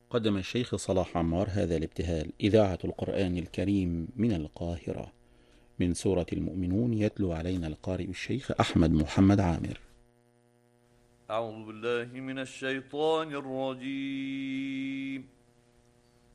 قدم الشيخ صلاح عمار هذا الابتهال إذاعة القرآن الكريم من القاهرة، من سورة المؤمنون. يتلو علينا القارئ الشيخ أحمد محمد عامر. أعوذ بالله من الشيطان الرجيم.